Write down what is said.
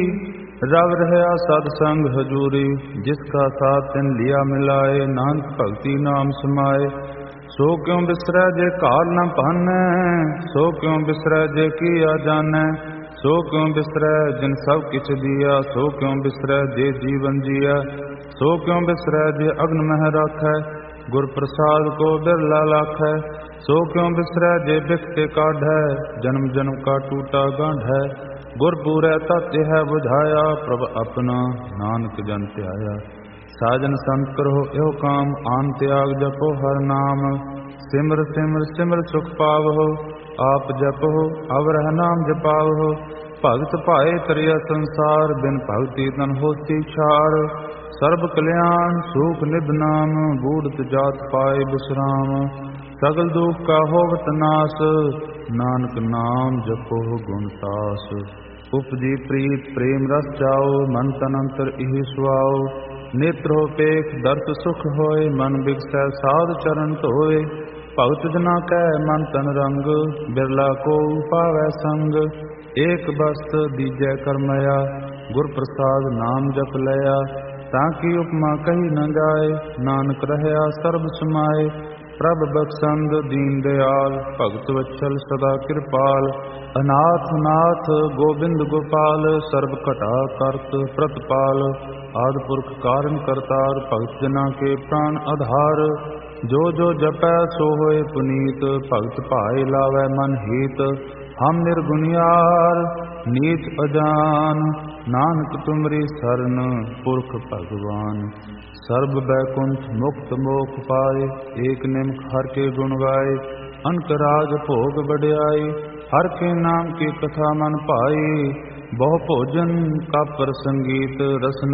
रव रहया सत्संग हजूरी, जिसका साथ तिन लिया मिलाए, नानक भगति नाम समाए। सो क्यों बिसरै जे काल न पानै, सो क्यों बिसरै जे किया जानै, सो क्यों बिसरै जिन सब किछ दिया, सो क्यों बिसरै जे जीवन जिया, सो क्यों बिसरै जे अग्न मह राखै, गुर प्रसाद को बिरला लाखै। सो क्यों बिसरै जे बिख के काढ़ै, जन्म जन्म का टूटा गांढै। गुर पूरै तत् है बुझाया, प्रभ अपना नानक जन ध्याया। साजन संत करो यो काम, आन त्याग जपो हर नाम। सिमर सिमर सिमर सुख पावहो, आप जपो अवरह नाम जपावहो। भगत पाए तरिया संसार, बिन भगति तन होती छार। सर्ब कल्याण सुख निभ नाम, बूढ़त जात पाए विश्राम। सगल दुख का होवत नाश, नानक नाम जपो गुण तास। उपजी प्रीत प्रेम रस जाओ, मन तन अंतर इहि सुआओ। नेत्र हो पेख दर्श सुख होए, मन बिगसै साध चरण धोए। भगत जना कह मन तन रंग, बिरला को पावै संग। एक बस्त दीजै करमया, गुर प्रसाद नाम जप लया। ताकि उपमा कही न जाए, नानक रहया सर्ब समाए। प्रभ बख्शंद दीन दयाल, भगत वत्सल सदा कृपाल। अनाथ नाथ गोविंद गोपाल, सर्ब घटा करत प्रतपाल। आदि पुरख कारण करतार, भगत जना के प्राण आधार। जो जो जपै सो होए पुनीत, भगत भाए लावै मन हीत। हम निर्गुणियार नीच अजान, नानक तुमरी सरन पुरख भगवान। सर्ब बैकुंठ मुक्त मोख पाए, एक निमख हर के गुण गाए। अनक राज भोग बड़ियाई, हर के नाम की कथा मन पाई। बहु भोजन का पर संगीत, रसना